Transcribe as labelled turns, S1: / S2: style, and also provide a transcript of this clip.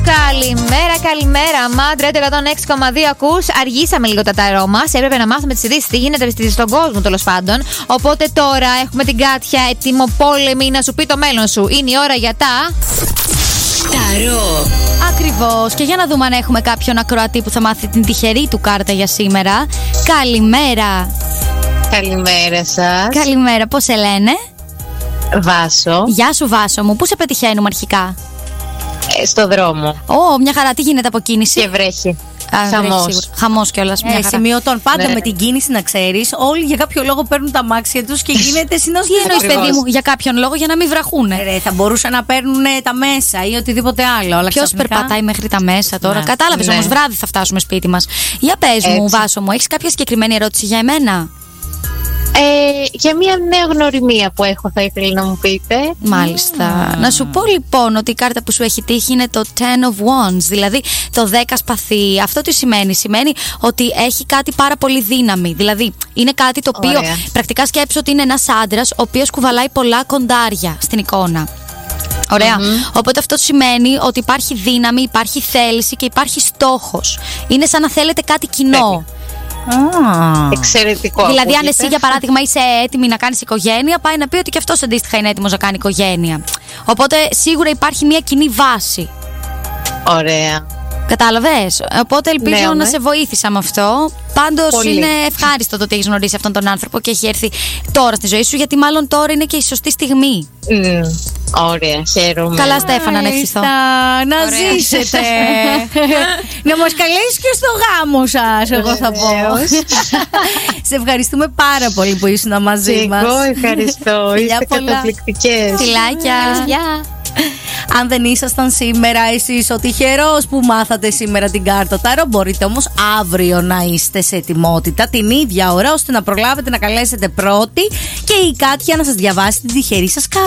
S1: Καλημέρα, καλημέρα. Μάντρε 106,2 ακούς. Αργήσαμε λίγο τα ταρό μας. Έπρεπε να μάθουμε τις ειδήσεις, τι γίνεται στον κόσμο τέλος πάντων. Οπότε τώρα έχουμε την Κάτια ετοιμοπόλεμη να σου πει το μέλλον σου. Είναι η ώρα για τα
S2: ταρό.
S3: Ακριβώς. Και για να δούμε αν έχουμε κάποιον ακροατή που θα μάθει την τυχερή του κάρτα για σήμερα. Καλημέρα.
S4: Καλημέρα σας.
S3: Καλημέρα, πώς σε λένε?
S4: Βάσο.
S3: Γεια σου Βάσο μου, πού σε πετυχαίνουμε αρχικά?
S4: Στο δρόμο.
S3: Μια χαρά, τι γίνεται από κίνηση?
S4: Και βρέχει.
S3: Χαμός κιόλας.
S5: Σημειωτών. Πάντα
S4: Ναι.
S5: με την κίνηση, να ξέρεις, όλοι για κάποιο λόγο παίρνουν τα μάξια τους και γίνεται συνοστή.
S3: Τι εννοείς, παιδί μου, για κάποιον λόγο, για να μην βραχούνε?
S5: Θα μπορούσαν να παίρνουν τα μέσα ή οτιδήποτε άλλο.
S3: Ποιος περπατάει μέχρι τα μέσα τώρα?
S5: Ναι.
S3: Κατάλαβες
S4: Ναι.
S3: όμως, βράδυ θα φτάσουμε σπίτι μας. Για πες μου, Βάσο μου, έχεις κάποια συγκεκριμένη ερώτηση για εμένα?
S4: Για μια νέα γνωριμία που έχω, θα ήθελα να μου πείτε.
S3: Μάλιστα. Να σου πω λοιπόν ότι η κάρτα που σου έχει τύχει είναι το 10 of Wands, δηλαδή το 10 σπαθί. Αυτό τι σημαίνει? Σημαίνει ότι έχει κάτι πάρα πολύ δύναμη. Δηλαδή είναι κάτι το οποίο πρακτικά σκέψου ότι είναι ένας άντρας ο οποίος κουβαλάει πολλά κοντάρια στην εικόνα. Ωραία. Οπότε αυτό σημαίνει ότι υπάρχει δύναμη, υπάρχει θέληση και υπάρχει στόχος. Είναι σαν να θέλετε κάτι κοινό.
S4: Εξαιρετικό.
S3: Δηλαδή, αν εσύ για παράδειγμα είσαι έτοιμη να κάνεις οικογένεια, πάει να πει ότι και αυτός αντίστοιχα είναι έτοιμος να κάνει οικογένεια. Οπότε σίγουρα υπάρχει μια κοινή βάση.
S4: Ωραία.
S3: Κατάλαβες? Οπότε ελπίζω
S4: Ναι.
S3: να σε βοήθησα με αυτό. Πάντως
S4: Πολύ.
S3: είναι ευχάριστο το ότι έχεις γνωρίσει αυτόν τον άνθρωπο και έχει έρθει τώρα στη ζωή σου, γιατί μάλλον τώρα είναι και η σωστή στιγμή.
S4: Ωραία, χαίρομαι.
S3: Καλά, Στέφανα, να ευχηθώ.
S5: Να ζήσετε. Να μας καλέσει και στο γάμο σας, εγώ θα πω. Σε ευχαριστούμε πάρα πολύ που ήσουν μαζί μας.
S4: Εγώ ευχαριστώ.
S5: Φιλιά
S4: Είστε
S5: πολλά.
S4: καταπληκτικές.
S3: Φιλάκια.
S5: Αν δεν ήσασταν σήμερα εσείς ο τυχερός που μάθατε σήμερα την κάρτα ταρό, μπορείτε όμως αύριο να είστε σε ετοιμότητα την ίδια ώρα, ώστε να προλάβετε να καλέσετε πρώτη και η Κάτια να σας διαβάσει την τυχερή σας κάρτα.